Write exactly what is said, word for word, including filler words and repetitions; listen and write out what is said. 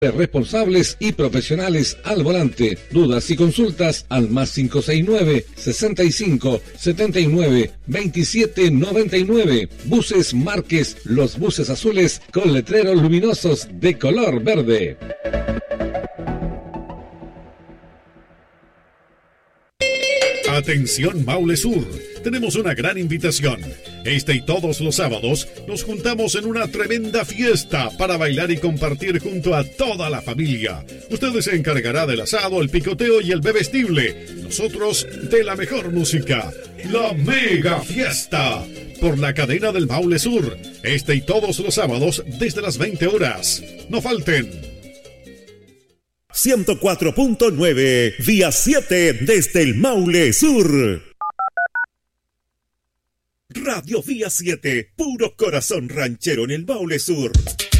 Responsables y profesionales al volante. Dudas y consultas al más cinco seis nueve, sesenta y cinco, setenta y nueve, veintisiete noventa y nueve. Buses Márquez, los buses azules con letreros luminosos de color verde. Atención Maule Sur, tenemos una gran invitación. Este y todos los sábados nos juntamos en una tremenda fiesta para bailar y compartir junto a toda la familia. Usted se encargará del asado, el picoteo y el bebestible. Nosotros de la mejor música. La Mega Fiesta. Por la cadena del Maule Sur. Este y todos los sábados desde las veinte horas. No falten. ciento cuatro punto nueve, día siete desde el Maule Sur. Radio Vía siete, puro corazón ranchero en el Maule Sur.